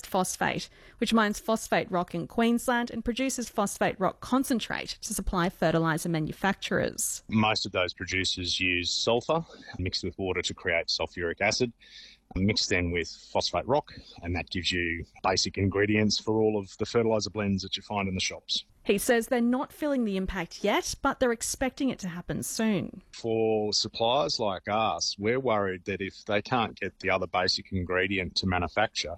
Phosphate, which mines phosphate rock in Queensland and produces phosphate rock concentrate to supply fertiliser manufacturers. Most of those producers use sulphur mixed with water to create sulphuric acid, mixed then with phosphate rock, and that gives you basic ingredients for all of the fertiliser blends that you find in the shops. He says they're not feeling the impact yet, but they're expecting it to happen soon. For suppliers like us, we're worried that if they can't get the other basic ingredient to manufacture,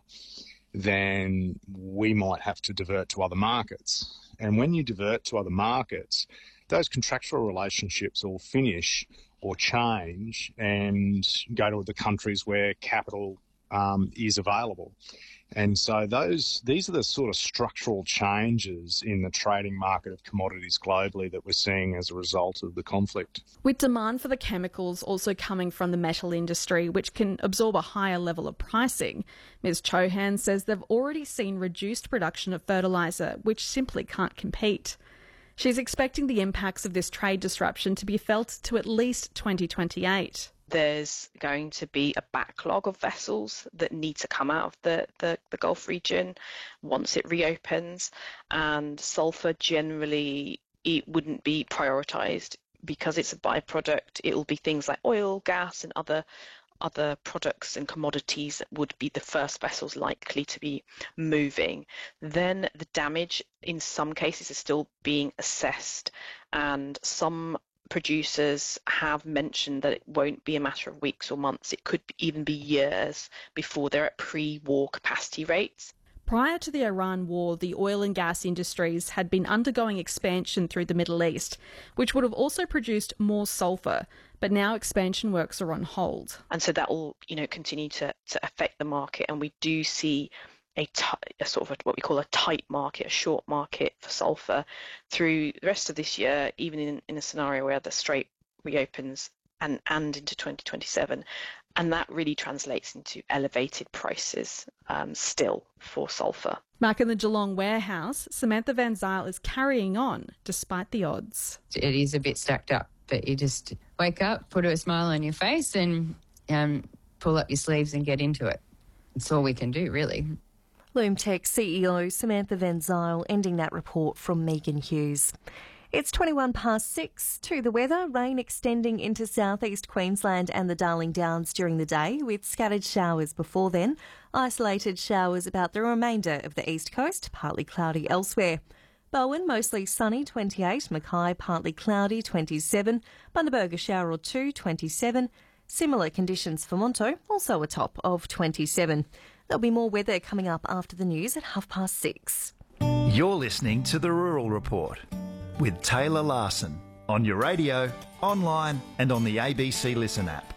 then we might have to divert to other markets. And when you divert to other markets, those contractual relationships will finish or change and go to the countries where capital is available. And so these are the sort of structural changes in the trading market of commodities globally that we're seeing as a result of the conflict. With demand for the chemicals also coming from the metal industry, which can absorb a higher level of pricing, Ms Chohan says they've already seen reduced production of fertiliser, which simply can't compete. She's expecting the impacts of this trade disruption to be felt to at least 2028. There's going to be a backlog of vessels that need to come out of the Gulf region once it reopens, and sulphur generally, it wouldn't be prioritised because it's a byproduct. It will be things like oil, gas and other products and commodities that would be the first vessels likely to be moving. Then the damage in some cases is still being assessed, and some producers have mentioned that it won't be a matter of weeks or months. It could even be years before they're at pre-war capacity rates. Prior to the Iran war, the oil and gas industries had been undergoing expansion through the Middle East, which would have also produced more sulphur, but now expansion works are on hold. And so that will, continue to affect the market, and we do see a sort of what we call a tight market, a short market for sulphur through the rest of this year, even in a scenario where the Strait reopens and into 2027. And that really translates into elevated prices still for sulphur. Back in the Geelong warehouse, Samantha Van Zyl is carrying on despite the odds. It is a bit stacked up, but you just wake up, put a smile on your face and pull up your sleeves and get into it. That's all we can do, really. Loomtech CEO Samantha Van Zyl ending that report from Megan Hughes. It's 21 past 6 to the weather. Rain extending into southeast Queensland and the Darling Downs during the day, with scattered showers before then. Isolated showers about the remainder of the east coast, partly cloudy elsewhere. Bowen, mostly sunny, 28. Mackay, partly cloudy, 27. Bundaberg, a shower or two, 27. Similar conditions for Monto, also a top of 27. There'll be more weather coming up after the news at 6:30. You're listening to The Rural Report with Taylor Larson on your radio, online and on the ABC Listen app.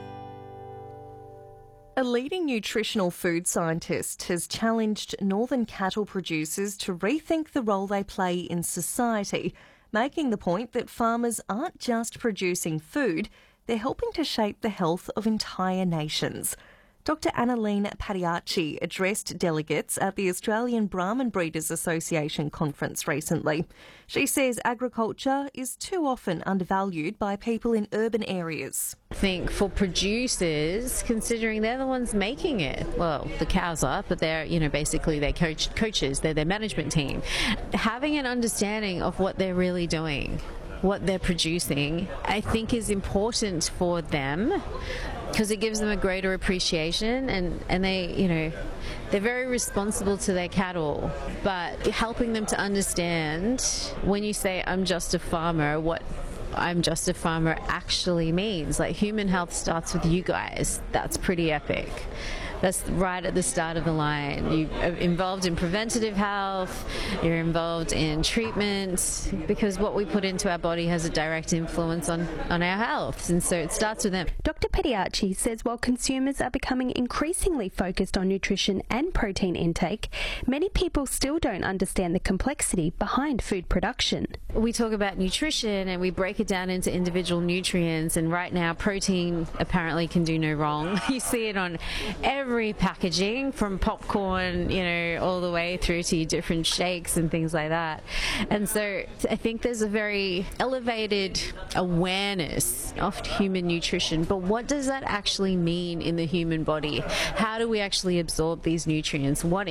A leading nutritional food scientist has challenged northern cattle producers to rethink the role they play in society, making the point that farmers aren't just producing food, they're helping to shape the health of entire nations. Dr Annalene Padiachi addressed delegates at the Australian Brahman Breeders Association conference recently. She says agriculture is too often undervalued by people in urban areas. I think for producers, considering they're the ones making it, well, the cows are, but they're, basically they're coaches, they're their management team. Having an understanding of what they're really doing, what they're producing, I think is important for them, because it gives them a greater appreciation, and they, they're very responsible to their cattle. But helping them to understand, when you say I'm just a farmer, what I'm just a farmer actually means. Like, human health starts with you guys. That's pretty epic. That's right at the start of the line. You're involved in preventative health, you're involved in treatment, because what we put into our body has a direct influence on our health, and so it starts with them. Dr Padiachi says while consumers are becoming increasingly focused on nutrition and protein intake, many people still don't understand the complexity behind food production. We talk about nutrition and we break it down into individual nutrients, and right now protein apparently can do no wrong. You see it on every packaging, from popcorn, all the way through to different shakes and things like that. And so I think there's a very elevated awareness of human nutrition, but what does that actually mean in the human body? How do we actually absorb these nutrients? What